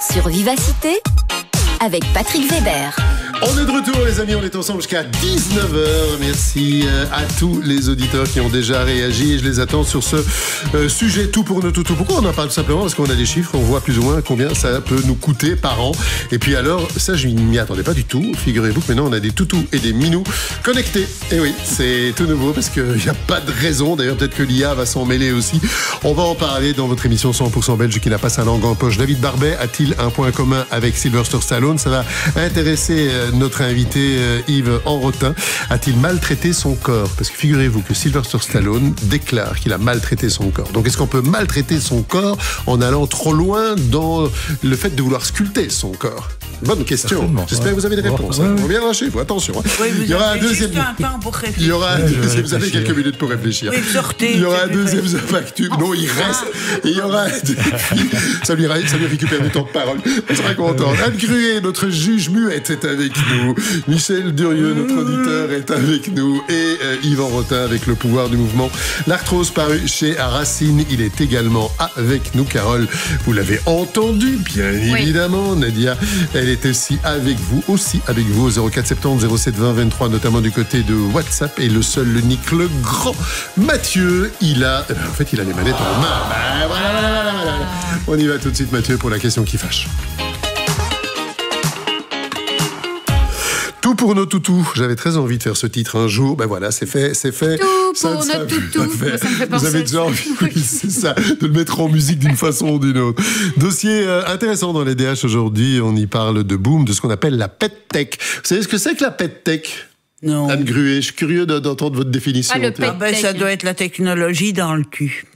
sur Vivacité avec Patrick Weber. On est de retour les amis, on est ensemble jusqu'à 19h. Merci à tous les auditeurs qui ont déjà réagi et je les attends sur ce sujet tout pour nous tout. Pourquoi on en parle tout simplement? Parce qu'on a des chiffres, on voit plus ou moins combien ça peut nous coûter par an. Et puis alors, ça je ne m'y attendais pas du tout. Figurez-vous que maintenant on a des toutous et des minous connectés. Et oui, c'est tout nouveau parce qu'il n'y a pas de raison. D'ailleurs peut-être que l'IA va s'en mêler aussi. On va en parler dans votre émission 100% belge qui n'a pas sa langue en poche. David Barbet a-t-il un point commun avec Sylvester Stallone? Ça va intéresser notre invité Yves Enrotin. A-t-il maltraité son corps? Parce que figurez-vous que Sylvester Stallone déclare qu'il a maltraité son corps. Donc est-ce qu'on peut maltraiter son corps en allant trop loin dans le fait de vouloir sculpter son corps? Bonne question. J'espère que vous avez des réponses. Vous bien lâchez-vous, attention. Oui, il y aura un deuxième. Il y aura un deuxième. Vous avez quelques minutes pour réfléchir. Oui, sortez. Il y aura un deuxième facture. Non, il reste. Et il y aura un défi. Ça lui récupère du temps de parole. On sera content. Anne Gruet, notre juge muette, est avec nous. Michel Durieux, notre auditeur, est avec nous. Et Yves Enrotin avec le pouvoir du mouvement. L'arthrose paru chez Racine. Il est également avec nous. Carole, vous l'avez entendu, bien évidemment. Nadia, elle est aussi avec vous au 04 70 07 20 23, notamment du côté de WhatsApp. Et le seul, l'unique, le grand Mathieu, il a les manettes en main. Voilà. On y va tout de suite, Mathieu, pour la question qui fâche. Tout pour nos toutous. J'avais très envie de faire ce titre un jour. Ben voilà, c'est fait. Tout pour nos toutous. Ça me fait penser. Vous avez déjà envie, oui, c'est ça, de le mettre en musique d'une façon ou d'une autre. Dossier intéressant dans les DH aujourd'hui. On y parle de boom, de ce qu'on appelle la pet tech. Vous savez ce que c'est que la pet tech? Non. Anne Gruet, je suis curieux d'entendre votre définition. Ça doit être la technologie dans le cul.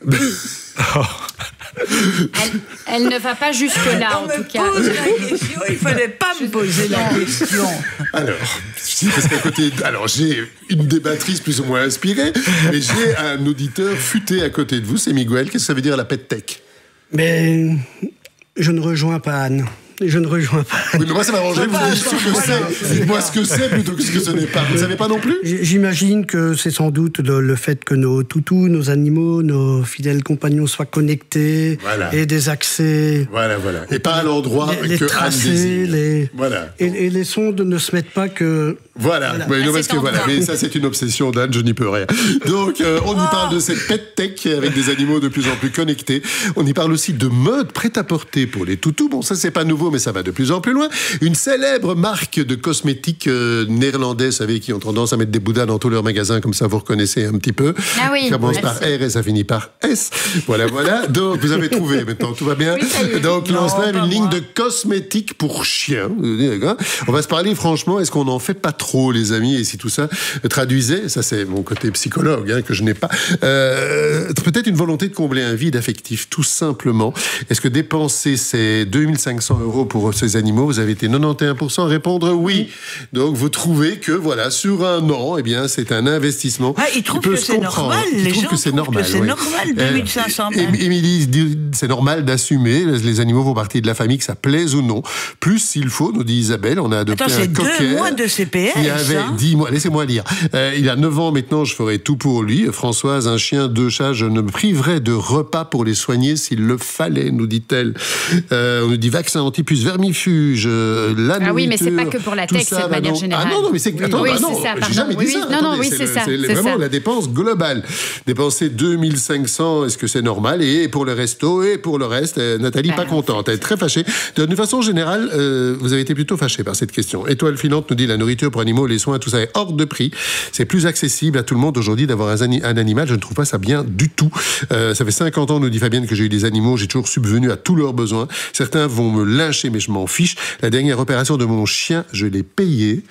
Elle ne va pas jusque-là, en tout cas. Il fallait pas me poser la question. Alors, j'ai une débattrice plus ou moins inspirée, mais j'ai un auditeur futé à côté de vous, c'est Miguel. Qu'est-ce que ça veut dire la pet tech? Mais je ne rejoins pas Anne. Oui, mais moi, ça m'a arrangé. Vous dites ce que c'est. Dites-moi ce que c'est plutôt que ce que ce n'est pas. Vous ne savez pas non plus? J'imagine que c'est sans doute le fait que nos toutous, nos animaux, nos fidèles compagnons soient connectés et des accès. Voilà. Et pas à l'endroit les que tracés, Anne désire. Voilà. Et les sondes ne se mettent pas que... Voilà. Mais ça, c'est une obsession d'Anne, je n'y peux rien. Donc, on y parle de cette pet tech avec des animaux de plus en plus connectés. On y parle aussi de mode prêt-à-porter pour les toutous. Bon, ça, c'est pas nouveau, mais ça va de plus en plus loin. Une célèbre marque de cosmétiques néerlandais, vous savez, qui ont tendance à mettre des bouddhas dans tous leurs magasins, comme ça vous reconnaissez un petit peu. Ah oui. Ça commence par R et ça finit par S. Voilà. Donc, vous avez trouvé maintenant, tout va bien. Donc, lance là une ligne de cosmétiques pour chiens. On va se parler franchement, est-ce qu'on n'en fait pas trop, les amis? Et si tout ça traduisait, ça c'est mon côté psychologue, que je n'ai pas, peut-être une volonté de combler un vide affectif, tout simplement. Est-ce que dépenser ces 2500 € pour ces animaux, vous avez été 91% à répondre oui. Donc vous trouvez que sur un an, eh bien c'est un investissement. Ils trouvent que c'est normal. Les gens trouvent que c'est normal. C'est normal, 2500. Émilie dit c'est normal d'assumer. Les animaux font partie de la famille, que ça plaise ou non. Plus s'il faut, nous dit Isabelle, on a adopté un cocker. C'est 2 mois de CPS. Il avait 10 mois. Laissez-moi lire. Il a 9 ans maintenant, je ferai tout pour lui. Françoise, un chien, 2 chats, je ne me priverai de repas pour les soigner s'il le fallait, nous dit-elle. On nous dit vaccin anti-puce, vermifuge, la nourriture. Ah oui, mais c'est pas que pour la tech, c'est de manière générale. Ah non, mais c'est... Attends, oui, c'est ça, j'ai jamais dit ça. C'est ça. C'est vraiment la dépense globale. Dépenser 2500, est-ce que c'est normal? Et pour le resto, et pour le reste, Nathalie, pas contente. Elle est très fâchée. De façon générale, vous avez été plutôt fâchée par cette question. Étoile filante nous dit la nourriture pour animaux, les soins, tout ça est hors de prix. C'est plus accessible à tout le monde aujourd'hui d'avoir un animal. Je ne trouve pas ça bien du tout. Ça fait 50 ans, nous dit Fabienne, que j'ai eu des animaux. J'ai toujours subvenu à tous leurs besoins. Certains vont me lyncher, mais je m'en fiche. La dernière opération de mon chien, je l'ai payée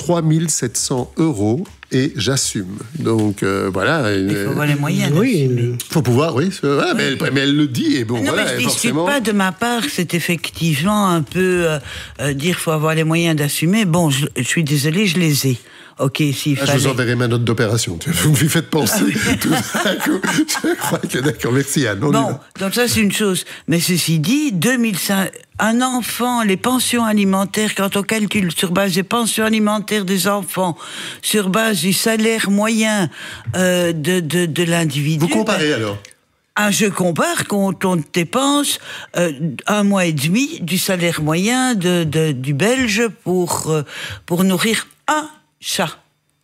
3700 € et j'assume. Donc voilà. Il faut avoir les moyens. Oui. Il faut pouvoir, oui. Voilà, mais elle le dit et bon, non, voilà. Mais je forcément. pas de ma part, c'est effectivement un peu dire qu'il faut avoir les moyens d'assumer. Bon, je suis désolée, je les ai. Ok, s'il fallait... Je vous enverrai ma note d'opération. Vous me faites penser tout d'un coup. Je crois que d'accord, merci Anne. Bon, donc ça c'est une chose. Mais ceci dit, 2005, un enfant, les pensions alimentaires, quand on calcule sur base des pensions alimentaires des enfants, sur base du salaire moyen de l'individu... Vous comparez alors? Je compare quand on dépense 1 mois et demi du salaire moyen du Belge pour nourrir un chat.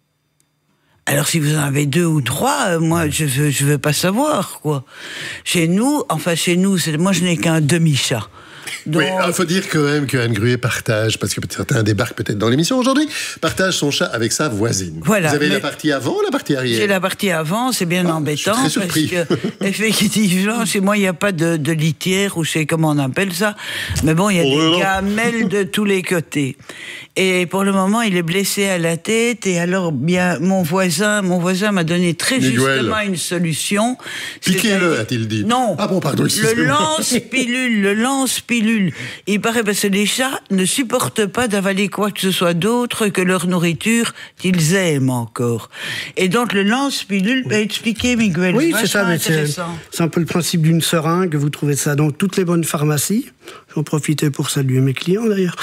Alors si vous en avez 2 ou 3, moi je veux pas savoir quoi. Chez nous, moi je n'ai qu'un demi-chat. Donc... Oui, il faut dire quand même que Anne Gruet partage, parce que certains débarquent peut-être dans l'émission aujourd'hui, partage son chat avec sa voisine. Voilà, vous avez la partie avant ou la partie arrière? J'ai la partie avant, c'est bien embêtant. Je suis très surpris. Parce que, effectivement, chez moi, il n'y a pas de litière, ou je sais comment on appelle ça. Mais bon, il y a des gamelles de tous les côtés. Et pour le moment, il est blessé à la tête. Et alors, bien, mon voisin m'a donné très justement une solution. Piquez-le, a-t-il dit. Non. Ah bon, pardon, le lance-pilule. Il paraît parce que les chats ne supportent pas d'avaler quoi que ce soit d'autre que leur nourriture qu'ils aiment encore. Et donc, le lance-pilule, expliquez, Miguel. Oui, c'est ça, mais c'est un peu le principe d'une seringue. Vous trouvez ça dans toutes les bonnes pharmacies. J'en profitais pour saluer mes clients, d'ailleurs.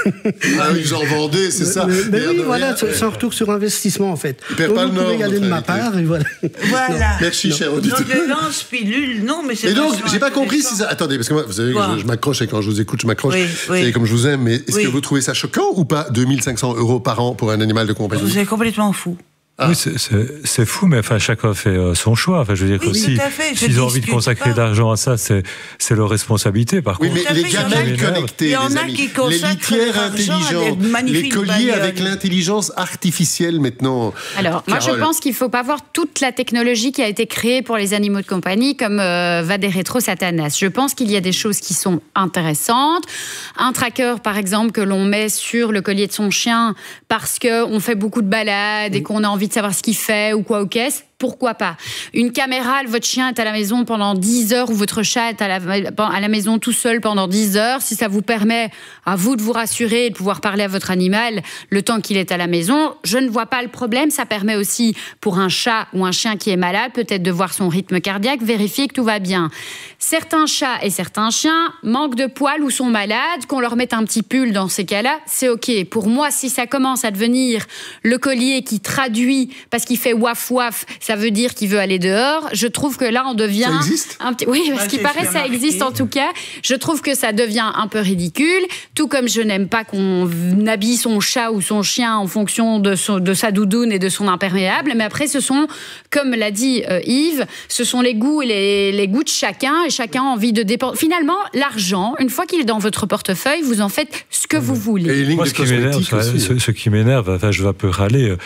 Ah oui, j'en vendais, c'est ça. Mais oui, voilà, c'est un retour sur investissement, en fait. Il perd pas le nord. Vous pouvez y aller de ma part, et voilà. Voilà. Merci, cher auditeur. Donc, le lance-pilule, non, mais c'est... Et donc, j'ai pas compris si ça... Attendez, parce que moi, vous savez que je m'accroche, et quand je vous écoute, je m'accroche. C'est comme je vous aime, mais est-ce que vous trouvez ça choquant ou pas, 2 500 € par an pour un animal de compagnie? Vous êtes complètement fou. Ah. Oui, c'est fou, mais enfin, chacun fait son choix. Enfin, je veux dire que s'ils ont envie de consacrer de l'argent à ça, c'est leur responsabilité. Par contre, mais les gamelles connectées, les amis, les litières intelligentes, les colliers avec l'intelligence artificielle maintenant. Alors, moi, je pense qu'il ne faut pas voir toute la technologie qui a été créée pour les animaux de compagnie comme va des rétro-satanas. Je pense qu'il y a des choses qui sont intéressantes. Un tracker, par exemple, que l'on met sur le collier de son chien parce qu'on fait beaucoup de balades et qu'on a envie de savoir ce qu'il fait ou quoi ou qu'est-ce. Pourquoi pas? Une caméra, votre chien est à la maison pendant 10 heures ou votre chat est à la maison tout seul pendant 10 heures. Si ça vous permet à vous de vous rassurer et de pouvoir parler à votre animal le temps qu'il est à la maison, je ne vois pas le problème. Ça permet aussi pour un chat ou un chien qui est malade, peut-être de voir son rythme cardiaque, vérifier que tout va bien. Certains chats et certains chiens manquent de poils ou sont malades, qu'on leur mette un petit pull dans ces cas-là, c'est OK. Pour moi, si ça commence à devenir le collier qui traduit parce qu'il fait waf waf, ça veut dire qu'il veut aller dehors. Je trouve que là, on devient... Ça existe ? Oui, parce qu'il paraît que ça existe en tout cas. Je trouve que ça devient un peu ridicule, tout comme je n'aime pas qu'on habille son chat ou son chien en fonction de sa doudoune et de son imperméable. Mais après, ce sont, comme l'a dit Yves, ce sont les goûts et les goûts de chacun, et chacun a envie de dépenser. Finalement, l'argent, une fois qu'il est dans votre portefeuille, vous en faites ce que vous voulez. Et moi, ce qui m'énerve, enfin, je vais un peu râler.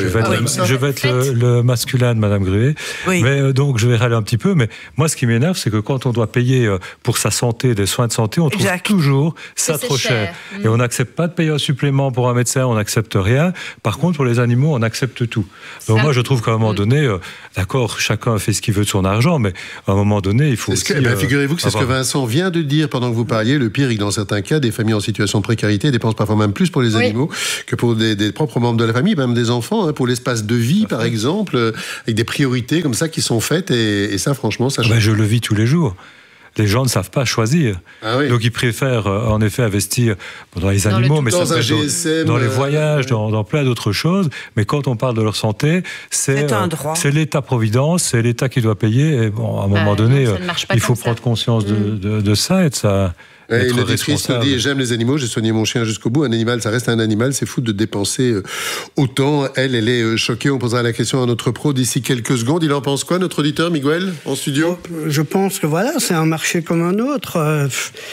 Je vais être le masculin de Madame Gruet. Oui. Mais donc, je vais râler un petit peu. Mais moi, ce qui m'énerve, c'est que quand on doit payer pour sa santé, des soins de santé, on trouve toujours ça trop cher. Et on n'accepte pas de payer un supplément pour un médecin, on n'accepte rien. Par contre, pour les animaux, on accepte tout. Donc moi, je trouve qu'à un moment donné, d'accord, chacun fait ce qu'il veut de son argent, mais à un moment donné, il faut aussi... figurez-vous que c'est ce que Vincent vient de dire pendant que vous parliez. Le pire est que dans certains cas, des familles en situation de précarité dépensent parfois même plus pour les animaux que pour des propres membres de la famille, même des enfants, pour l'espace de vie, par exemple, avec des priorités comme ça qui sont faites. Et ça, franchement, ça change. Je le vis tous les jours. Les gens ne savent pas choisir. Donc ils préfèrent en effet investir dans les animaux, mais ça peut être dans les voyages, dans plein d'autres choses. Mais quand on parle de leur santé, c'est l'État-providence, c'est l'État qui doit payer. Et bon, à un moment donné, il faut prendre conscience de ça et de ça. Et l'auditrice nous dit, j'aime les animaux, j'ai soigné mon chien jusqu'au bout. Un animal, ça reste un animal, c'est fou de dépenser autant. Elle est choquée. On posera la question à notre pro d'ici quelques secondes. Il en pense quoi, notre auditeur, Miguel, en studio ? Je pense que c'est un marché comme un autre.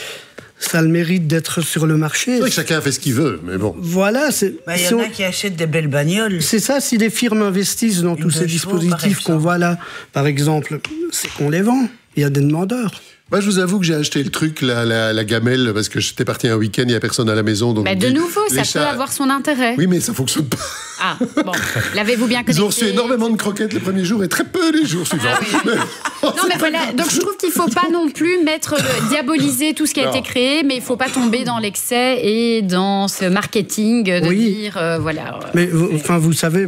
Ça a le mérite d'être sur le marché. C'est vrai que chacun fait ce qu'il veut, mais bon. Voilà. Il y en a qui achètent des belles bagnoles. C'est ça, si les firmes investissent dans tous ces dispositifs qu'on voit là, par exemple, c'est qu'on les vend. Il y a des demandeurs. Moi, je vous avoue que j'ai acheté le truc, la gamelle, parce que j'étais parti un week-end, il n'y a personne à la maison. Donc de nouveau, ça peut avoir son intérêt. Oui, mais ça ne fonctionne pas. Ah, bon. L'avez-vous bien connecté ? Ils ont reçu énormément de croquettes les premiers jours et très peu les jours suivants. Non, mais voilà. Donc, je trouve qu'il ne faut pas non plus diaboliser tout ce qui a été créé, mais il ne faut pas tomber dans l'excès et dans ce marketing de dire, voilà. Mais vous savez,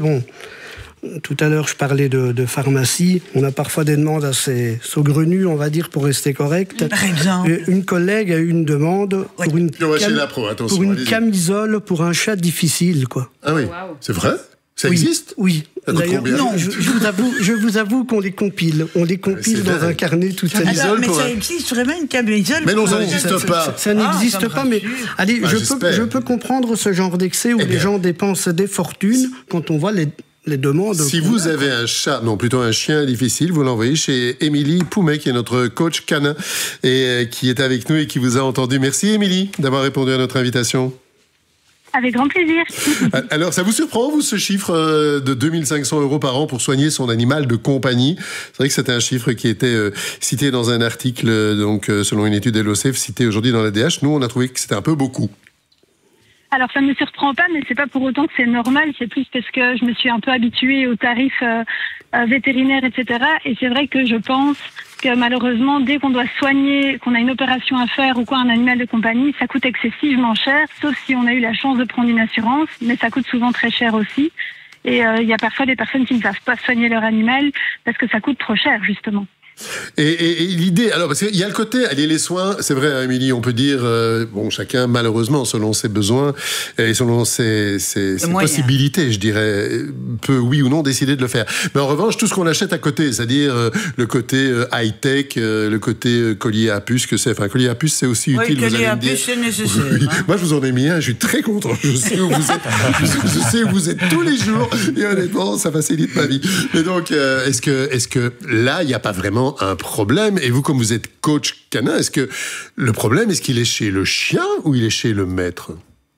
tout à l'heure, je parlais de pharmacie. On a parfois des demandes assez saugrenues, on va dire, pour rester correct. Par exemple. Une collègue a eu une demande pour une camisole pour un chat difficile, quoi. Ah oui, c'est vrai ? Ça existe? Oui. D'ailleurs, non, je vous avoue qu'on les compile. On les compile dans un carnet tout ça. Mais ça existe vraiment une camisole? Mais non, ça n'existe pas. Ça n'existe pas, mais allez, je peux comprendre ce genre d'excès où les gens dépensent des fortunes quand on voit les demandes. Si vous avez un chat, non, plutôt un chien difficile, vous l'envoyez chez Émilie Poumet, qui est notre coach canin et qui est avec nous et qui vous a entendu. Merci Émilie d'avoir répondu à notre invitation. Avec grand plaisir. Alors, ça vous surprend, vous, ce chiffre de 2500 € par an pour soigner son animal de compagnie? C'est vrai que c'était un chiffre qui était cité dans un article, donc selon une étude LOCF, cité aujourd'hui dans l'ADH. Nous, on a trouvé que c'était un peu beaucoup. Alors, ça ne me surprend pas, mais c'est pas pour autant que c'est normal. C'est plus parce que je me suis un peu habituée aux tarifs vétérinaires, etc. Et c'est vrai que je pense que malheureusement, dès qu'on doit soigner, qu'on a une opération à faire ou quoi, un animal de compagnie, ça coûte excessivement cher, sauf si on a eu la chance de prendre une assurance, mais ça coûte souvent très cher aussi. Et il y a parfois des personnes qui ne savent pas soigner leur animal parce que ça coûte trop cher, justement. Et l'idée, alors parce qu'il y a le côté, allez, les soins, c'est vrai, hein, Émilie, on peut dire, bon, chacun malheureusement selon ses besoins et selon ses possibilités, je dirais, peut oui ou non décider de le faire. Mais en revanche, tout ce qu'on achète à côté, c'est-à-dire le côté high-tech, le côté collier à puce, collier à puce, c'est aussi utile. Oui, collier à puce, c'est nécessaire. Oui. Hein. Moi, je vous en ai mis un, je suis très content. Je sais où vous êtes, je sais où vous êtes tous les jours, et honnêtement, ça facilite ma vie. Et donc, est-ce que là, il n'y a pas vraiment un problème? Et vous, comme vous êtes coach canin, est-ce que le problème, est-ce qu'il est chez le chien ou il est chez le maître?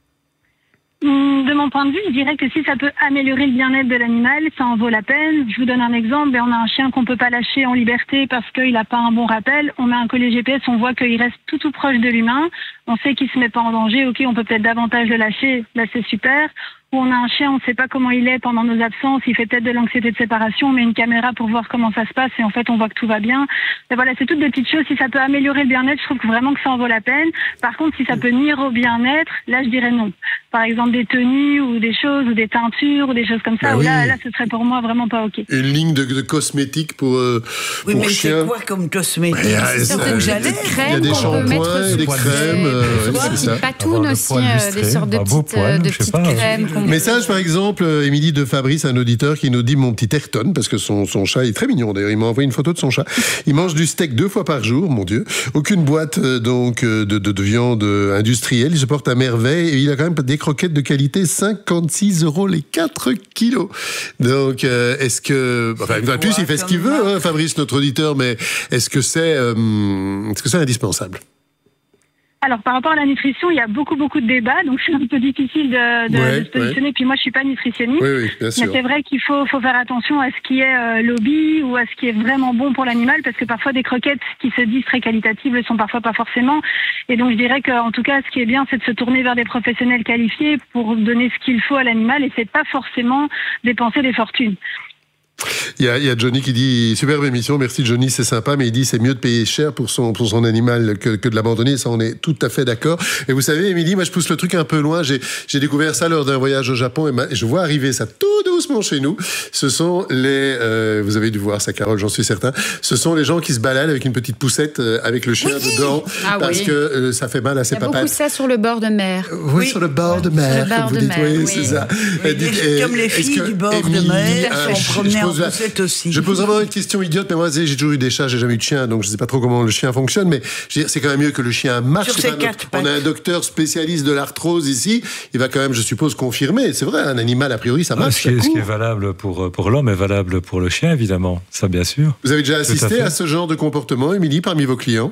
De mon point de vue, je dirais que si ça peut améliorer le bien-être de l'animal, ça en vaut la peine. Je vous donne un exemple. On a un chien qu'on peut pas lâcher en liberté parce qu'il n'a pas un bon rappel. On met un collier GPS, on voit qu'il reste tout proche de l'humain. On sait qu'il se met pas en danger. Ok, on peut peut-être davantage le lâcher. Là, c'est super. Ou on a un chien, on ne sait pas comment il est pendant nos absences, il fait peut-être de l'anxiété de séparation, on met une caméra pour voir comment ça se passe et en fait on voit que tout va bien. Et voilà, c'est toutes des petites choses. Si ça peut améliorer le bien-être, je trouve que vraiment que ça en vaut la peine. Par contre, si ça peut nuire au bien-être, là je dirais non. Par exemple des tenues ou des choses, ou des teintures ou des choses comme ça, bah oui. là ce serait pour moi vraiment pas ok. Une ligne de cosmétiques pour oui, mais chien. c'est quoi comme cosmétique? Il il y a des shampoings, des crèmes, des petites patounes aussi, des sortes de petites crèmes. Message par exemple, Émilie de Fabrice, un auditeur qui nous dit: mon petit Ayrton, parce que son chat est très mignon d'ailleurs, il m'a envoyé une photo de son chat. Il mange du steak 2 fois par jour, mon Dieu. Aucune boîte de viande industrielle, il se porte à merveille et il a quand même des croquettes de qualité, 56 € les 4 kilos. Donc est-ce que, enfin une fois de plus, il fait ce qu'il veut, hein, Fabrice, notre auditeur, mais est-ce que c'est indispensable? Alors, par rapport à la nutrition, il y a beaucoup de débats, donc c'est un peu difficile de se positionner. Puis moi, je suis pas nutritionniste. Oui, bien sûr. Mais c'est vrai qu'il faut faire attention à ce qui est lobby ou à ce qui est vraiment bon pour l'animal, parce que parfois des croquettes qui se disent très qualitatives le sont parfois pas forcément. Et donc, je dirais qu'en tout cas, ce qui est bien, c'est de se tourner vers des professionnels qualifiés pour donner ce qu'il faut à l'animal, et c'est pas forcément dépenser des fortunes. Il y a Johnny qui dit: superbe émission, merci Johnny, c'est sympa, mais il dit c'est mieux de payer cher pour son animal que de l'abandonner. Ça, on est tout à fait d'accord. Et vous savez, Émilie, moi je pousse le truc un peu loin. J'ai découvert ça lors d'un voyage au Japon et je vois arriver ça tout doucement chez nous. Ce sont vous avez dû voir ça, Carole, j'en suis certain. Ce sont les gens qui se baladent avec une petite poussette avec le chien dedans parce que ça fait mal à ses papates. Il y a beaucoup ça sur le bord de mer. Oui, sur le bord de mer. Sur le bord de mer, oui, c'est ça. Comme les filles du bord de mer sont promenées en poussette aussi. Je pose vraiment une question idiote, mais moi j'ai toujours eu des chats, j'ai jamais eu de chien, donc je sais pas trop comment le chien fonctionne, mais je veux dire, c'est quand même mieux que le chien marche. On a un docteur spécialiste de l'arthrose ici, il va quand même, je suppose, confirmer. C'est vrai, un animal a priori ça marche. Ce qui est valable pour l'homme est valable pour le chien, évidemment, ça bien sûr. Vous avez déjà assisté à ce genre de comportement, Émilie, parmi vos clients?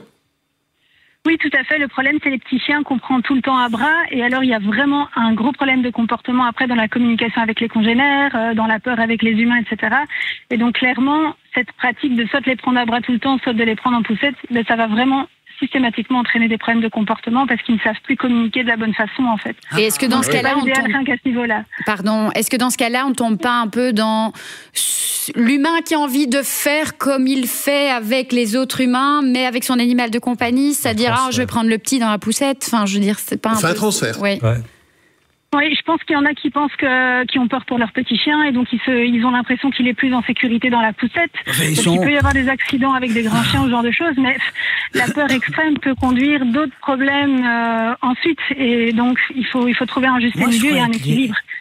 Oui, tout à fait. Le problème, c'est les petits chiens qu'on prend tout le temps à bras. Et alors, il y a vraiment un gros problème de comportement après dans la communication avec les congénères, dans la peur avec les humains, etc. Et donc, clairement, cette pratique de soit de les prendre à bras tout le temps, soit de les prendre en poussette, ça va vraiment systématiquement entraîner des problèmes de comportement parce qu'ils ne savent plus communiquer de la bonne façon, en fait. Et est-ce que dans ce cas-là, Est-ce que dans ce cas-là, on tombe pas un peu dans l'humain qui a envie de faire comme il fait avec les autres humains, mais avec son animal de compagnie, c'est-à-dire je vais prendre le petit dans la poussette. Enfin, je veux dire, c'est pas un transfert. Oui. Ouais. Oui, je pense qu'il y en a qui pensent qui ont peur pour leur petit chien et donc ils ont l'impression qu'il est plus en sécurité dans la poussette. Il peut y avoir des accidents avec des grands chiens ou ce genre de choses, mais la peur extrême peut conduire d'autres problèmes ensuite et donc il faut trouver un juste milieu et un équilibre.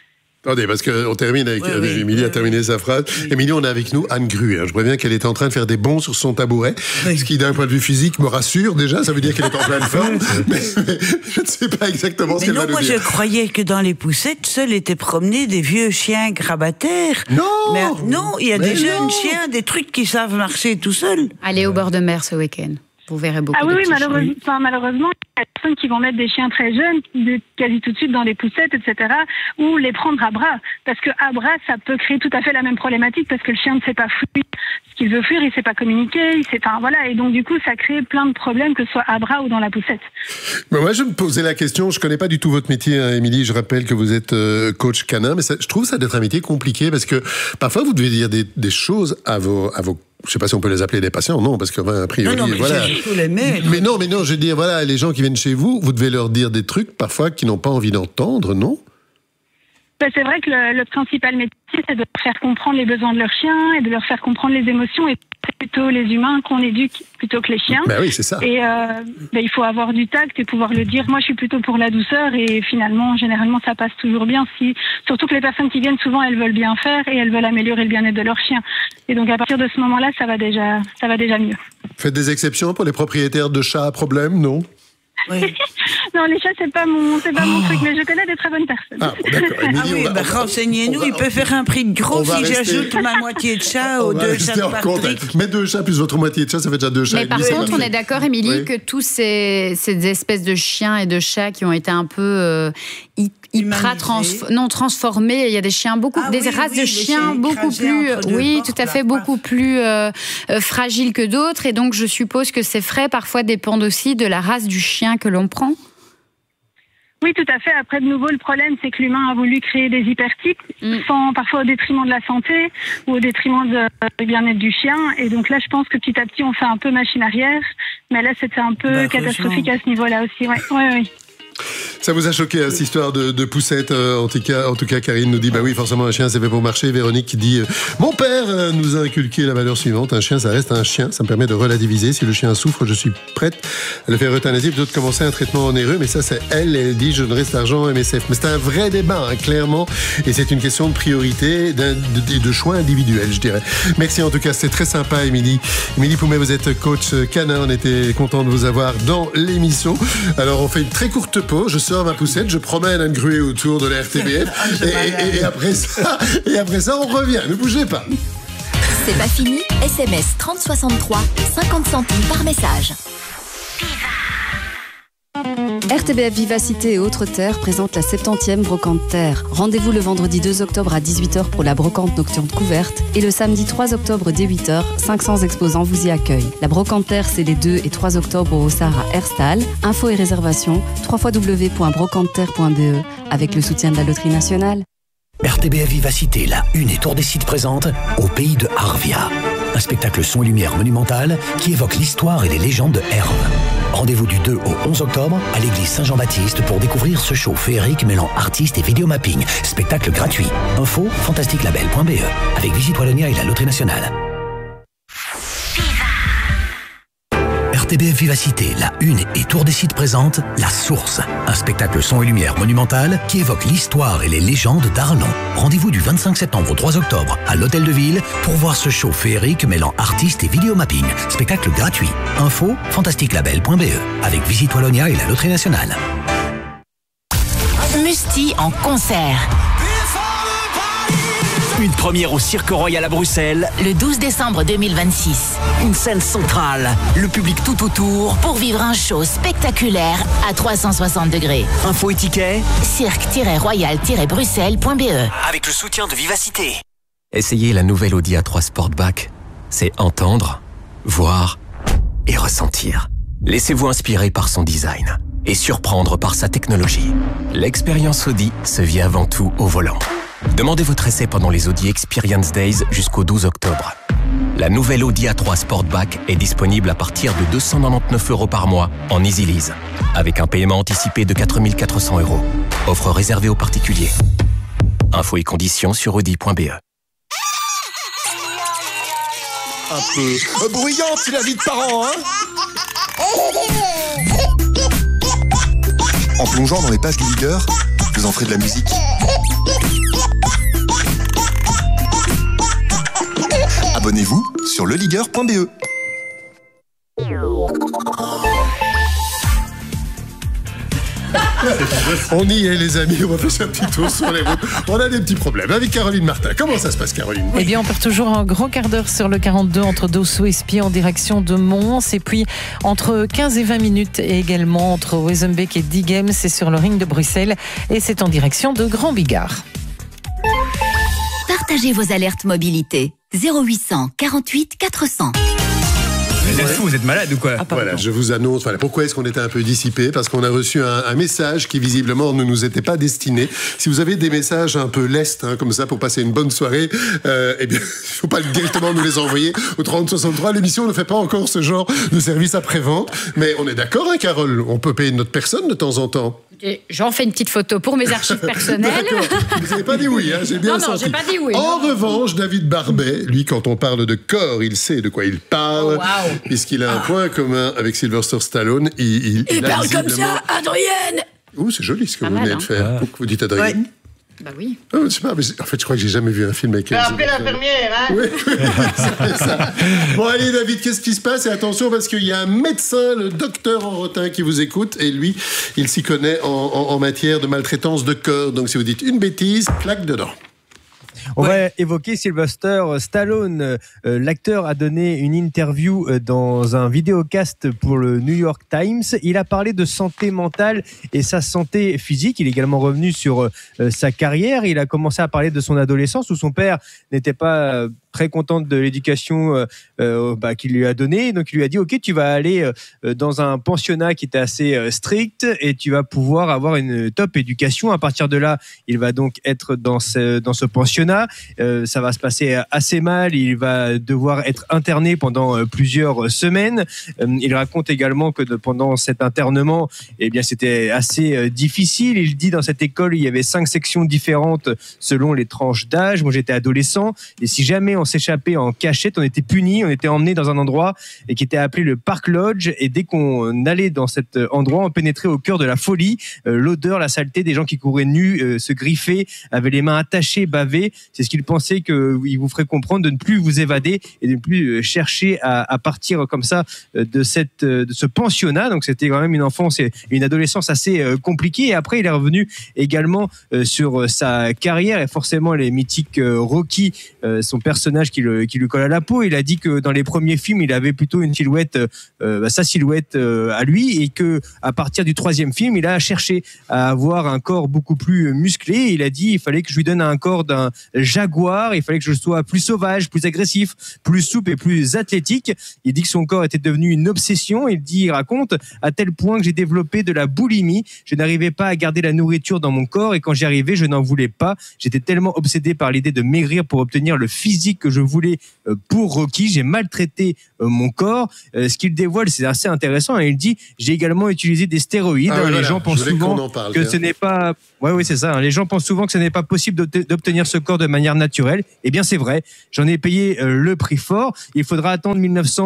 Attendez, parce qu'on termine avec... Émilie a terminé sa phrase. Émilie, on a avec nous Anne Gruet. Je préviens qu'elle est en train de faire des bonds sur son tabouret, ce qui, d'un point de vue physique, me rassure déjà. Ça veut dire qu'elle est en pleine forme. mais je ne sais pas exactement ce qu'elle va nous dire. Moi, je croyais que dans les poussettes, seuls étaient promenés des vieux chiens grabataires. Non, il y a des jeunes chiens, des trucs qui savent marcher tout seuls. Allez au bord de mer ce week-end. Vous verrez beaucoup de petits chiens. Malheureusement, il y a des personnes qui vont mettre des chiens très jeunes, quasi tout de suite dans les poussettes, etc., ou les prendre à bras. Parce que à bras, ça peut créer tout à fait la même problématique, parce que le chien ne sait pas fuir ce qu'il veut fuir, il ne sait pas communiquer, et donc du coup, ça crée plein de problèmes, que ce soit à bras ou dans la poussette. Mais moi, je me posais la question, je ne connais pas du tout votre métier, hein, Émilie, je rappelle que vous êtes coach canin, mais je trouve ça d'être un métier compliqué, parce que parfois, vous devez dire des choses à vos je ne sais pas si on peut les appeler des patients, non, parce que a priori, non, mais voilà. Mais non, je veux dire, voilà, les gens qui viennent chez vous, vous devez leur dire des trucs parfois qu'ils n'ont pas envie d'entendre, non? C'est vrai que le principal métier, c'est de leur faire comprendre les besoins de leur chien et de leur faire comprendre les émotions. Et c'est plutôt les humains qu'on éduque plutôt que les chiens. Ben oui, c'est ça. Et il faut avoir du tact et pouvoir le dire. Moi, je suis plutôt pour la douceur et finalement, généralement, ça passe toujours bien. Surtout que les personnes qui viennent, souvent, elles veulent bien faire et elles veulent améliorer le bien-être de leur chien. Et donc, à partir de ce moment-là, ça va déjà mieux. Faites des exceptions pour les propriétaires de chats à problème, non? Oui. Non, les chats, c'est pas mon truc, mais je connais des très bonnes personnes. Ah, d'accord. Émilie, renseignez-nous, il peut faire un prix de gros si j'ajoute ma moitié de chat aux 2 chats de Patrick. Mais 2 chats plus votre moitié de chat, ça fait déjà 2 chats. Mais par contre, on est d'accord, Émilie, que tous ces espèces de chiens et de chats qui ont été un peu transformés, il y a des chiens des races de chiens beaucoup plus, beaucoup plus fragiles que d'autres, et donc je suppose que ces frais parfois dépendent aussi de la race du chien que l'on prend. Oui, tout à fait. Après, de nouveau, le problème, c'est que l'humain a voulu créer des hypertypes, parfois au détriment de la santé ou au détriment du bien-être du chien. Et donc là, je pense que petit à petit, on fait un peu machine arrière. Mais là, c'était un peu catastrophique à ce niveau-là aussi. Oui. Ça vous a choqué, cette histoire de poussette, en tout cas, Karine nous dit, oui, forcément, un chien, c'est fait pour marcher. Véronique qui dit, mon père nous a inculqué la valeur suivante, un chien, ça reste un chien, ça me permet de relativiser. Si le chien souffre, je suis prête à le faire euthanasier, plutôt de commencer un traitement onéreux. Mais ça, c'est elle dit, je donnerai cet argent à MSF. Mais c'est un vrai débat, clairement, et c'est une question de priorité, de choix individuel, je dirais. Merci en tout cas, c'est très sympa, Émilie. Émilie Poumet, vous êtes coach canin, on était content de vous avoir dans l'émission. Alors, on fait une très courte pause, je sors ma poussette, je promène Anne Gruet autour de la RTBF et après ça, on revient. Ne bougez pas. C'est pas fini. SMS 3063, 50 centimes par message. RTBF Vivacité et Autres Terres présente la 70e Brocante Terre. Rendez-vous le vendredi 2 octobre à 18h pour la brocante nocturne couverte et le samedi 3 octobre dès 8h, 500 exposants vous y accueillent. La Brocante Terre, c'est les 2 et 3 octobre au Hossard à Herstal. Infos et réservations, www.brocanteterre.be avec le soutien de la Loterie Nationale. RTBF Vivacité, la Une et Tour des Sites présente Au pays de Arvia. Un spectacle son et lumière monumental qui évoque l'histoire et les légendes de Herve. Rendez-vous du 2 au 11 octobre à l'église Saint-Jean-Baptiste pour découvrir ce show féerique mêlant artistes et vidéomapping. Spectacle gratuit. Info fantasticlabel.be avec Visite Wallonia et la Loterie Nationale. RTBF Vivacité, la Une et Tour des Sites présente La Source, un spectacle son et lumière monumental qui évoque l'histoire et les légendes d'Arlon. Rendez-vous du 25 septembre au 3 octobre à l'Hôtel de Ville pour voir ce show féerique mêlant artistes et vidéomapping. Spectacle gratuit. Info fantasticlabel.be avec Visite Wallonia et la Loterie Nationale. Musti en concert. Une première au Cirque Royal à Bruxelles. Le 12 décembre 2026. Une scène centrale. Le public tout autour. Pour vivre un show spectaculaire à 360 degrés. Info et tickets. cirque-royal-bruxelles.be avec le soutien de Vivacité. Essayez la nouvelle Audi A3 Sportback. C'est entendre, voir et ressentir. Laissez-vous inspirer par son design et surprendre par sa technologie. L'expérience Audi se vit avant tout au volant. Demandez votre essai pendant les Audi Experience Days jusqu'au 12 octobre. La nouvelle Audi A3 Sportback est disponible à partir de 299 € par mois en Easy Lease, avec un paiement anticipé de 4 400 €. Offre réservée aux particuliers. Infos et conditions sur audi.be. Un peu bruyante, c'est la vie de parents, hein? En plongeant dans les pages du leader, vous en ferez de la musique. Abonnez-vous sur leligueur.be. On y est, les amis, on va faire un petit tour sur les routes. On a des petits problèmes avec Caroline Martin. Comment ça se passe, Caroline? Eh bien, on perd toujours un gros quart d'heure sur le 42 entre Dosso et Spie en direction de Mons. Et puis, entre 15 et 20 minutes également entre Wezenbeek et Diegem, c'est sur le ring de Bruxelles. Et c'est en direction de Grand Bigard. Partagez vos alertes mobilité. 0800 48 400. Vous êtes fous, vous êtes malade ou quoi? Voilà, je vous annonce. Voilà, pourquoi est-ce qu'on était un peu dissipé? Parce qu'on a reçu un message qui visiblement ne nous était pas destiné. Si vous avez des messages un peu lestes, comme ça, pour passer une bonne soirée, eh bien, il faut pas directement nous les envoyer au 3063. L'émission ne fait pas encore ce genre de service après-vente. Mais on est d'accord, hein, Carole? On peut payer notre personne de temps en temps. J'en fais une petite photo pour mes archives personnelles. Vous n'avez pas dit oui, hein, j'ai bien senti. Non, j'ai pas dit oui. En revanche, David Barbet, lui, quand on parle de corps, il sait de quoi il parle, puisqu'il a un point commun avec Sylvester Stallone. Il parle comme ça, Adrienne. Ouh, c'est joli ce que vous venez de faire. Pourquoi vous dites Adrienne? Ouais. Bah oui. Oh, je sais pas, mais en fait, je crois que j'ai jamais vu un film avec elle. Appelez l'infirmière, hein? Oui, c'est ça. Bon, allez, David, qu'est-ce qui se passe? Et attention, parce qu'il y a un médecin, le docteur Henrotin, qui vous écoute, et lui, il s'y connaît en matière de maltraitance de corps. Donc, si vous dites une bêtise, claque dedans. On va évoquer Sylvester Stallone. L'acteur a donné une interview dans un vidéocast pour le New York Times. Il a parlé de santé mentale et sa santé physique. Il est également revenu sur sa carrière. Il a commencé à parler de son adolescence où son père n'était pas très content de l'éducation qu'il lui a donnée. Donc il lui a dit ok, tu vas aller dans un pensionnat qui était assez strict et tu vas pouvoir avoir une top éducation. À partir de là, il va donc être dans ce pensionnat. Ça va se passer assez mal. Il va devoir être interné pendant plusieurs semaines. Il raconte également que pendant cet internement, eh bien, c'était assez difficile. Il dit dans cette école, il y avait 5 sections différentes selon les tranches d'âge. Moi, j'étais adolescent et si jamais on s'échappait en cachette, on était puni, on était emmené dans un endroit et qui était appelé le Park Lodge. Et dès qu'on allait dans cet endroit, on pénétrait au cœur de la folie. L'odeur, la saleté des gens qui couraient nus, se griffaient, avaient les mains attachées, bavaient. C'est ce qu'il pensait qu'il vous ferait comprendre de ne plus vous évader et de ne plus chercher à partir comme ça de ce pensionnat. Donc c'était quand même une enfance et une adolescence assez compliquée. Et après, il est revenu également sur sa carrière et forcément les mythiques Rocky, son personnage qui lui colle à la peau. Il a dit que dans les premiers films, il avait plutôt une silhouette, sa silhouette à lui, et que à partir du 3e film, il a cherché à avoir un corps beaucoup plus musclé. Il a dit il fallait que je lui donne un corps d'un jaguar, il fallait que je sois plus sauvage, plus agressif, plus souple et plus athlétique. Il dit que son corps était devenu une obsession. Il raconte à tel point que j'ai développé de la boulimie. Je n'arrivais pas à garder la nourriture dans mon corps et quand j'y arrivais, je n'en voulais pas. J'étais tellement obsédé par l'idée de maigrir pour obtenir le physique que je voulais pour Rocky. J'ai maltraité mon corps. Ce qu'il dévoile, c'est assez intéressant. Et il dit, j'ai également utilisé des stéroïdes. Les gens pensent souvent que ce n'est pas... Oui, c'est ça. Les gens pensent souvent que ce n'est pas possible d'obtenir ce corps de manière naturelle. Eh bien, c'est vrai. J'en ai payé le prix fort. Il faudra attendre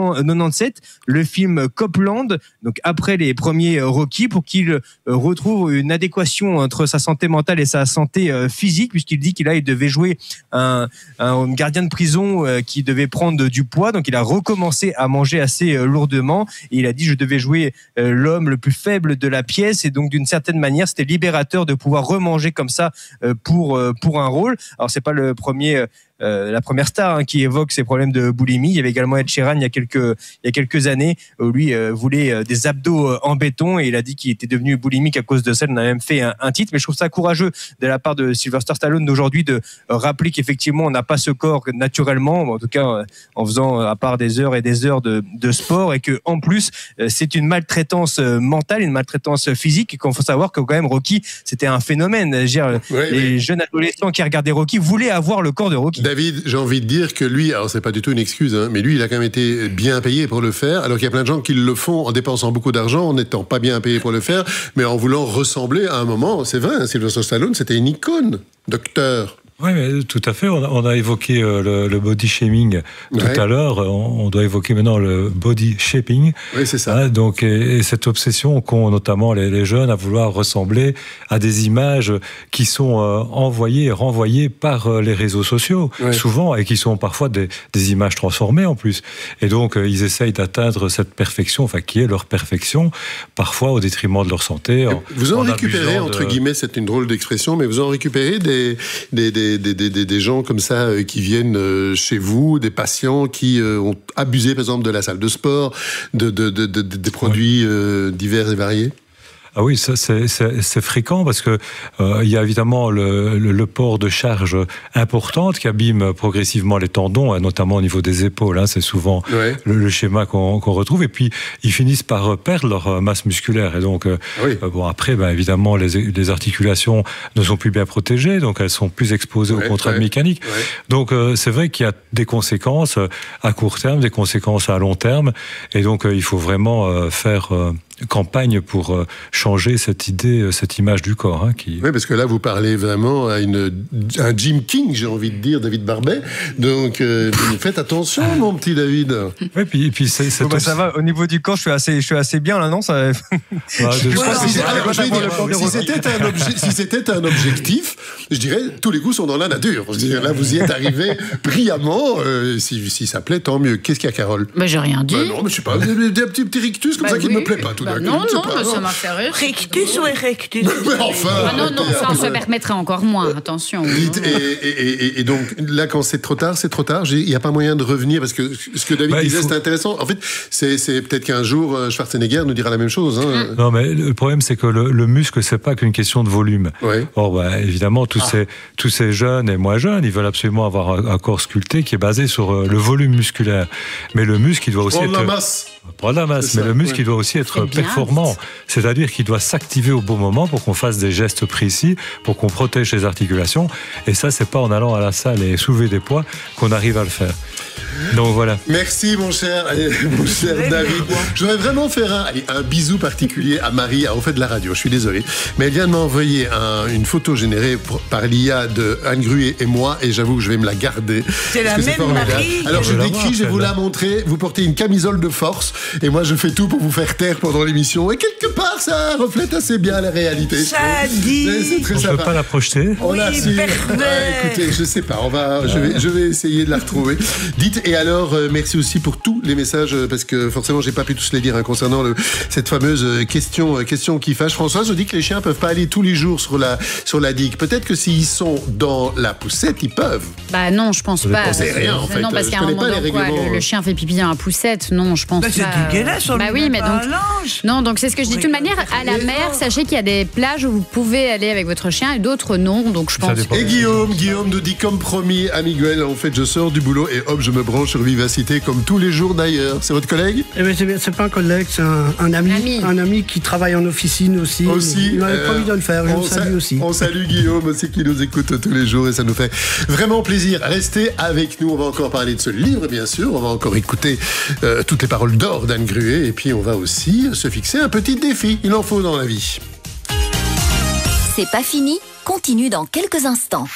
1997, le film Copland, donc après les premiers Rocky, pour qu'il retrouve une adéquation entre sa santé mentale et sa santé physique, puisqu'il dit qu'il devait jouer un gardien de prison qui devait prendre du poids. Donc, il a recommencé à manger assez lourdement. Et il a dit, je devais jouer l'homme le plus faible de la pièce. Et donc, d'une certaine manière, c'était libérateur de pouvoir remanger comme ça pour un rôle. Alors, c'est pas la première star qui évoque ces problèmes de boulimie. Il y avait également Ed Sheeran il y a quelques années où lui voulait des abdos en béton et il a dit qu'il était devenu boulimique à cause de ça. Il en a même fait un titre, mais je trouve ça courageux de la part de Sylvester Stallone d'aujourd'hui de rappeler qu'effectivement on n'a pas ce corps naturellement, en tout cas en faisant à part des heures et des heures de sport, et que en plus c'est une maltraitance mentale, une maltraitance physique, et qu'il faut savoir que quand même Rocky c'était un phénomène. Les jeunes adolescents qui regardaient Rocky voulaient avoir le corps de Rocky. David, j'ai envie de dire que lui, alors c'est pas du tout une excuse, mais lui, il a quand même été bien payé pour le faire, alors qu'il y a plein de gens qui le font en dépensant beaucoup d'argent, en n'étant pas bien payé pour le faire, mais en voulant ressembler à un moment. C'est vrai, Sylvester Stallone, c'était une icône, docteur. Oui, mais tout à fait. On a évoqué le body shaming tout à l'heure. On doit évoquer maintenant le body shaping. Oui, c'est ça. Donc, et cette obsession qu'ont notamment les jeunes à vouloir ressembler à des images qui sont envoyées et renvoyées par les réseaux sociaux, souvent, et qui sont parfois des images transformées en plus. Et donc, ils essayent d'atteindre cette perfection, enfin, qui est leur perfection, parfois au détriment de leur santé. Vous en récupérez, entre guillemets, c'est une drôle d'expression, mais vous en récupérez des gens comme ça qui viennent chez vous, des patients qui ont abusé, par exemple, de la salle de sport, des produits divers et variés? Ah oui, ça c'est fréquent parce que il y a évidemment le port de charges importantes qui abîment progressivement les tendons, notamment au niveau des épaules. C'est souvent le schéma qu'on retrouve. Et puis ils finissent par perdre leur masse musculaire. Et donc après, évidemment, les articulations ne sont plus bien protégées, donc elles sont plus exposées aux contraintes mécaniques. Donc c'est vrai qu'il y a des conséquences à court terme, des conséquences à long terme. Et donc il faut vraiment faire campagne pour changer cette idée, cette image du corps. Oui, parce que là, vous parlez vraiment à un Jim King, j'ai envie de dire, David Barbet. Donc, faites attention, mon petit David. Oui, puis c'est ça va, au niveau du corps, je suis assez bien, là, non ça... Si c'était un objectif, je dirais, tous les goûts sont dans la nature. Je dirais, là, vous y êtes arrivé brillamment. Si ça plaît, tant mieux. Qu'est-ce qu'il y a, Carole? J'ai rien dit. Non, mais je sais pas, des petits rictus comme ça qui ne me plaît pas. Non, ça m'a fait rire. Rictus ou erectus? Mais enfin. Non, ça se permettrait encore moins, attention. Et donc, là, quand c'est trop tard, il n'y a pas moyen de revenir, parce que ce que David disait, c'est intéressant. En fait, c'est peut-être qu'un jour, Schwarzenegger nous dira la même chose. Non, mais le problème, c'est que le muscle, c'est pas qu'une question de volume. Or, évidemment, tous ces jeunes et moins jeunes, ils veulent absolument avoir un corps sculpté qui est basé sur le volume musculaire. Mais le muscle, il doit aussi prendre la masse. Mais le muscle, il doit aussi être performant. C'est-à-dire qu'il doit s'activer au bon moment pour qu'on fasse des gestes précis, pour qu'on protège les articulations. Et ça, c'est pas en allant à la salle et soulever des poids qu'on arrive à le faire. Donc voilà. Merci mon cher David. Je voudrais vraiment faire un bisou particulier à Marie. On fait de la radio, je suis désolé. Mais elle vient de m'envoyer une photo générée par l'IA de Anne Gruet et moi, et j'avoue que je vais me la garder. C'est la même Marie. Alors je décris, je vais vous la montrer. Vous portez une camisole de force et moi je fais tout pour vous faire taire pendant l'émission. Et quelque part, ça reflète assez bien la réalité. Ça dit. C'est très sympa. On ne peut pas la projeter. Écoutez, je sais pas. Je vais essayer de la retrouver. Dites. Et alors, merci aussi pour tous les messages, parce que forcément, j'ai pas pu tous les lire concernant cette fameuse question qui fâche. Françoise, on dit que les chiens peuvent pas aller tous les jours sur la digue. Peut-être que s'ils sont dans la poussette, ils peuvent. Non, je pense pas. On sait rien, en fait. Non, parce qu'à un moment donné, le chien fait pipi dans la poussette. Non, je pense pas. C'est dégueulasse. Oui, mais donc. Non, donc c'est ce que je dis. De toute manière, à la mer, sachez qu'il y a des plages où vous pouvez aller avec votre chien et d'autres non. Donc je pense. Et Guillaume nous dit comme promis à Miguel, en fait, je sors du boulot et hop, je me branche sur Vivacité comme tous les jours d'ailleurs. C'est votre collègue? C'est pas un collègue, c'est un ami. Un ami qui travaille en officine aussi. Il m'avait promis de le faire, je le salue aussi. On salue Guillaume aussi qui nous écoute tous les jours et ça nous fait vraiment plaisir. Restez avec nous, on va encore parler de ce livre bien sûr, on va encore écouter toutes les paroles d'or d'Anne Gruet et puis on va aussi se fixer un petit défi. Il en faut dans la vie. C'est pas fini, continue dans quelques instants.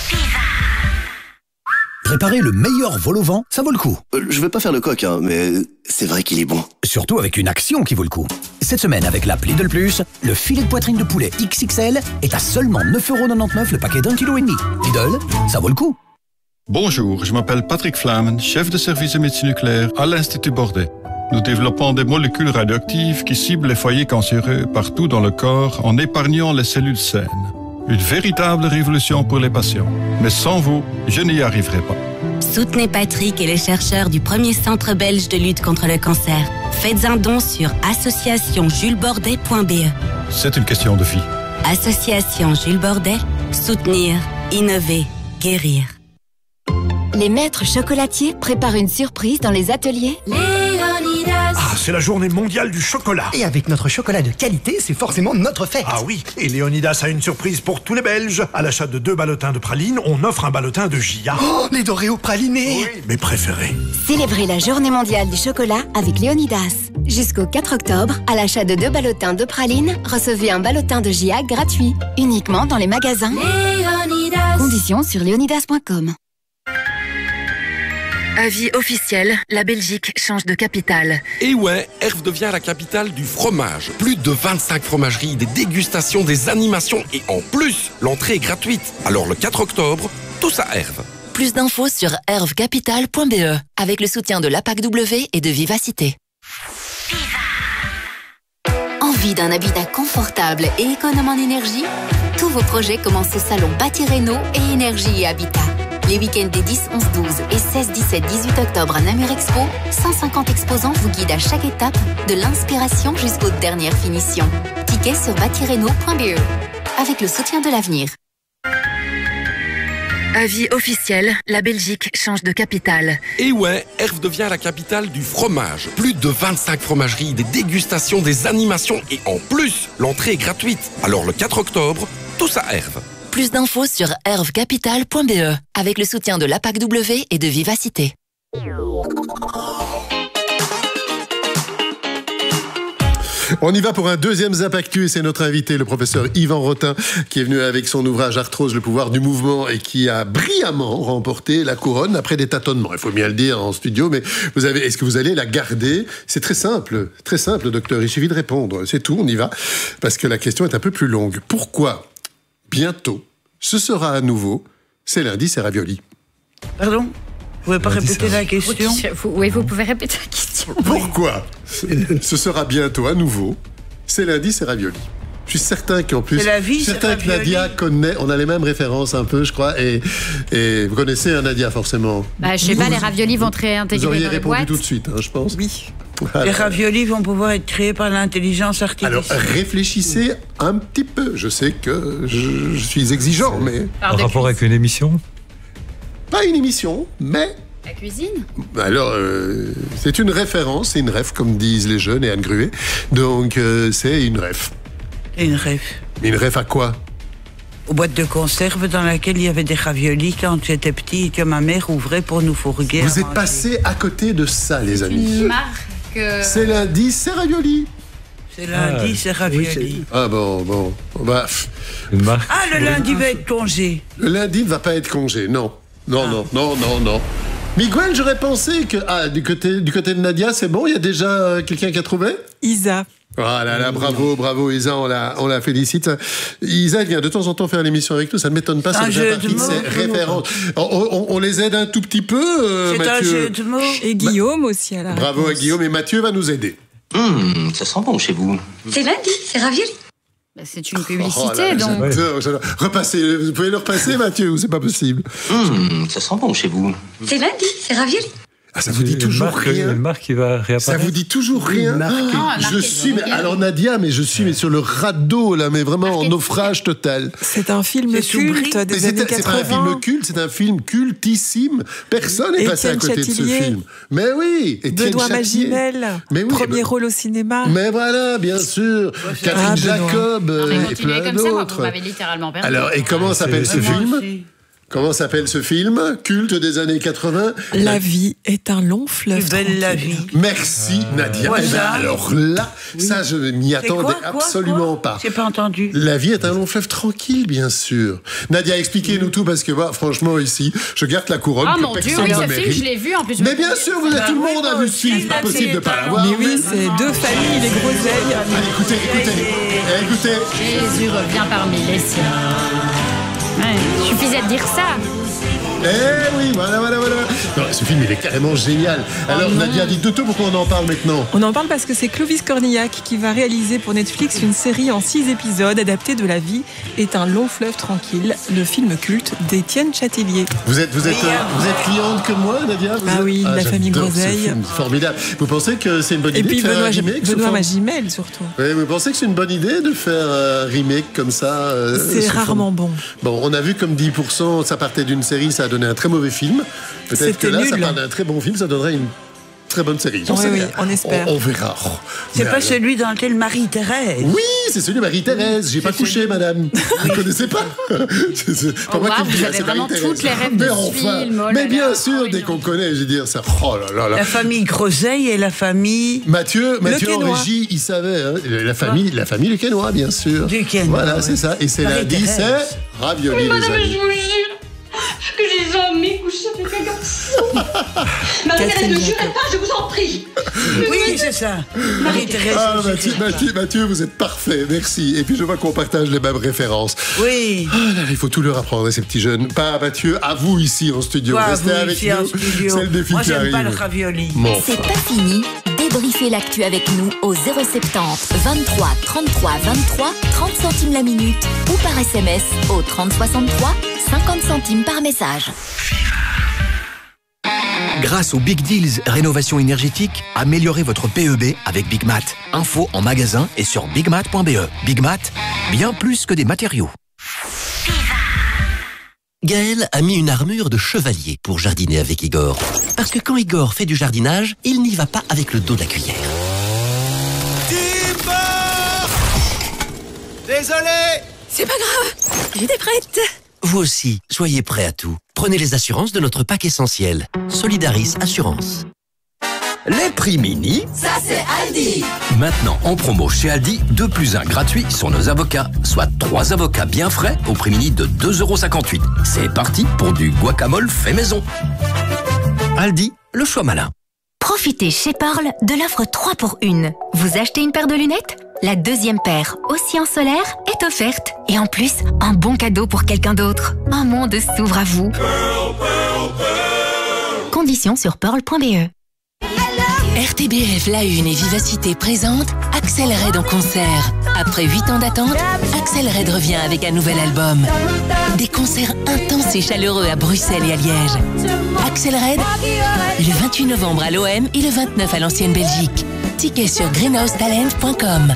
Préparer le meilleur vol au vent, ça vaut le coup. Je vais pas faire le coq, mais c'est vrai qu'il est bon. Surtout avec une action qui vaut le coup. Cette semaine, avec l'app Lidl Plus, le filet de poitrine de poulet XXL est à seulement 9,99€ le paquet d'1,5 kg. Lidl, ça vaut le coup. Bonjour, je m'appelle Patrick Flamen, chef de service de médecine nucléaire à l'Institut Bordet. Nous développons des molécules radioactives qui ciblent les foyers cancéreux partout dans le corps en épargnant les cellules saines. Une véritable révolution pour les patients. Mais sans vous, je n'y arriverai pas. Soutenez Patrick et les chercheurs du premier centre belge de lutte contre le cancer. Faites un don sur associationjulesbordet.be. C'est une question de vie. Association Jules Bordet, soutenir, innover, guérir. Les maîtres chocolatiers préparent une surprise dans les ateliers Léonidas. Ah, c'est la journée mondiale du chocolat. Et avec notre chocolat de qualité, c'est forcément notre fête. Ah oui, et Léonidas a une surprise pour tous les Belges. À l'achat de 2 ballotins de pralines, on offre un ballotin de Gia. Oh, les dorés au pralinés. Oui, mes préférés. Célébrez la journée mondiale du chocolat avec Léonidas. Jusqu'au 4 octobre, à l'achat de 2 ballotins de pralines, recevez un ballotin de Gia gratuit. Uniquement dans les magasins Léonidas. Conditions sur leonidas.com. Avis officiel, la Belgique change de capitale. Et ouais, Herve devient la capitale du fromage. Plus de 25 fromageries, des dégustations, des animations et en plus, l'entrée est gratuite. Alors le 4 octobre, tous à Herve. Plus d'infos sur hervecapital.be avec le soutien de l'APAC-W et de Vivacité. Envie d'un habitat confortable et économe en énergie? Tous vos projets commencent au salon Bâti Réno et Énergie et Habitat. Les week-ends des 10, 11, 12 et 16, 17, 18 octobre à Namur Expo, 150 exposants vous guident à chaque étape, de l'inspiration jusqu'aux dernières finitions. Tickets sur bâtireno.be avec le soutien de l'avenir. Avis officiel, la Belgique change de capitale. Et ouais, Herve devient la capitale du fromage. Plus de 25 fromageries, des dégustations, des animations et en plus, l'entrée est gratuite. Alors le 4 octobre, tous à Herve. Plus d'infos sur hervecapital.be avec le soutien de l'APAC-W et de Vivacité. On y va pour un deuxième Zap Actu et c'est notre invité, le professeur Yvan Rotin, qui est venu avec son ouvrage Arthrose, le pouvoir du mouvement et qui a brillamment remporté la couronne après des tâtonnements. Il faut bien le dire en studio, mais est-ce que vous allez la garder? C'est très simple, docteur. Il suffit de répondre. C'est tout, on y va. Parce que la question est un peu plus longue. Pourquoi, bientôt, ce sera à nouveau, c'est lundi, c'est ravioli? Pardon? Vous pouvez pas répéter la question? Oui, vous pouvez répéter la question. Pourquoi ce sera bientôt à nouveau, c'est lundi, c'est ravioli? Je suis certain qu'en plus, certain que Nadia connaît, on a les mêmes références un peu, je crois, et vous connaissez Nadia forcément. Je sais pas, les raviolis vont être réintégrés dans les boîtes. Vous auriez répondu tout de suite, je pense. Oui. Les raviolis vont pouvoir être créés par l'intelligence artificielle. Alors réfléchissez un petit peu. Je sais que je suis exigeant, mais en rapport avec une émission? Pas une émission, mais la cuisine. Alors, c'est une référence, c'est une ref, comme disent les jeunes et Anne Gruet. Donc, c'est une ref. Une ref. Une ref à quoi? Aux boîtes de conserve dans laquelle il y avait des raviolis quand j'étais petit et que ma mère ouvrait pour nous fourguer. Vous êtes passé à côté de ça, les amis. Une marque. C'est lundi, c'est ravioli. C'est lundi, c'est ravioli. Bon. Une marque. Le lundi va être congé. Le lundi ne va pas être congé, non. Non. Miguel, j'aurais pensé que... du côté de Nadia, c'est bon, il y a déjà quelqu'un qui a trouvé? Isa. Ah là là, bravo Isa, on la félicite. Isa, elle vient de temps en temps faire l'émission avec nous, ça ne m'étonne pas, c'est une partie de ses références. On les aide un tout petit peu, c'est Mathieu. Un jeu de mots. Et Guillaume aussi à la Bravo réponse. à Guillaume, et Mathieu va nous aider. Ça sent bon chez vous. C'est lundi, c'est ravioli. C'est une publicité, donc. J'adore. Repassez, vous pouvez le repasser, Mathieu, ou c'est pas possible? Ça sent bon chez vous. C'est lundi, c'est ravioli. Ça vous dit toujours rien. Une marque qui va réapparaître. Ça vous dit toujours rien. Je suis, alors Nadia, mais je suis sur le radeau là, mais vraiment en naufrage total. C'est un film culte des années 80. C'est pas un film culte, c'est un film cultissime. Personne n'est passé à côté de ce film. Mais oui, Benoît Magimel, premier rôle au cinéma. Mais voilà, bien sûr. Catherine Jacob et plein d'autres. Vous m'avez littéralement perdu. Alors, et comment s'appelle ce film? Comment s'appelle ce film culte des années 80? La vie est un long fleuve. Plus belle la vie. Merci Nadia. Alors là, ça je m'y attendais absolument pas. J'ai pas entendu. La vie est un long fleuve tranquille, bien sûr. Nadia, expliquez-nous tout parce que franchement ici, je garde la couronne. Mon Dieu, ce film, je l'ai vu en plus. Mais bien sûr, tout le monde a vu ce film. C'est pas possible de pas l'avoir. Mais oui, c'est deux familles, les groseilles. Allez, écoutez. Jésus revient parmi les siens. Il suffisait de dire ça. Eh oui, voilà. Non, ce film, il est carrément génial. Alors, Nadia, dites tout, pourquoi on en parle maintenant? On en parle parce que c'est Clovis Cornillac qui va réaliser pour Netflix une série en 6 épisodes adaptée de La vie est un long fleuve tranquille, le film culte d'Étienne Châtillier. Vous êtes cliente comme moi, Nadia? Oui, la famille Groseille. Formidable. Vous pensez que c'est une bonne idée de faire un remake? Benoît Magimel, surtout. Oui, vous pensez que c'est une bonne idée de faire un remake comme ça? C'est rarement bon. Bon, on a vu comme 10%, ça partait d'une série, ça a donné un très mauvais film. Peut-être que là, ça part d'un très bon film, ça donnerait une très bonne série. Oui, on espère. On verra. C'est pas celui dans lequel Marie-Thérèse. Oui, c'est celui de Marie-Thérèse. J'ai pas couché, madame. Vous ne connaissez pas? C'est pas moi qui le dis, c'est vraiment toutes les rêves de ce film. Mais bien sûr, dès qu'on connaît, je veux dire, ça. Oh là là. La famille Groseille et la famille. Mathieu en régie, il savait. Hein, la famille Le Quesnoy, bien sûr. Du Quesnoy. Voilà, c'est ça. Et c'est lundi, c'est ravioli, les amis. que j'ai jamais couché avec un garçon. Marie-Thérèse, ne jurez pas, je vous en prie. Oui, c'est ça. Marie-Thérèse. Ah, Mathieu, vous êtes parfait, merci. Et puis je vois qu'on partage les mêmes références. Oui. Oh là, il faut tout leur apprendre à ces petits jeunes. Pas à Mathieu, à vous ici en studio. Restez avec nous. C'est le défi Moi, qui arrive. j'aime pas le ravioli. Bon. C'est pas fini. Débriefez l'actu avec nous au 070 23 33 23 30 centimes la minute ou par SMS au 30 63 50 centimes par message. Grâce aux Big Deals Rénovation énergétique, améliorez votre PEB avec Big Mat. Info en magasin et sur bigmat.be. Big Mat, bien plus que des matériaux. Gaël a mis une armure de chevalier pour jardiner avec Igor. Parce que quand Igor fait du jardinage, il n'y va pas avec le dos de la cuillère. Désolé! C'est pas grave, j'étais prête. Vous aussi, soyez prêts à tout. Prenez les assurances de notre pack essentiel. Solidaris Assurance. Les prix mini, ça c'est Aldi. Maintenant en promo chez Aldi, 2 + 1 gratuit sur nos avocats, soit 3 avocats bien frais au prix mini de 2,58 €. C'est parti pour du guacamole fait maison. Aldi, le choix malin. Profitez chez Pearl de l'offre 3 pour 1. Vous achetez une paire de lunettes? La deuxième paire, aussi en solaire, est offerte. Et en plus, un bon cadeau pour quelqu'un d'autre. Un monde s'ouvre à vous. Conditions sur pearl.be. RTBF La Une et Vivacité présente Axel Red en concert. Après 8 ans d'attente, Axel Red revient avec un nouvel album. Des concerts intenses et chaleureux à Bruxelles et à Liège. Axel Red, le 28 novembre à l'OM et le 29 à l'Ancienne Belgique. Tickets sur greenhousetalent.com.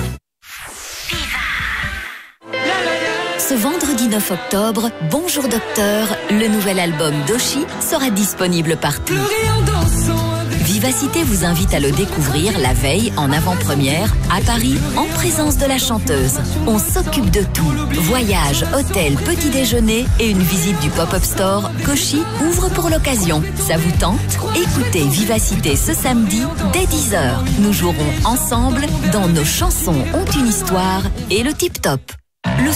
Ce vendredi 9 octobre, Bonjour Docteur, le nouvel album d'Oshi sera disponible partout. Vivacité vous invite à le découvrir la veille en avant-première à Paris en présence de la chanteuse. On s'occupe de tout. Voyage, hôtel, petit déjeuner et une visite du pop-up store qu'Oshi ouvre pour l'occasion. Ça vous tente? Écoutez Vivacité ce samedi dès 10h. Nous jouerons ensemble dans Nos chansons ont une histoire et le tip top.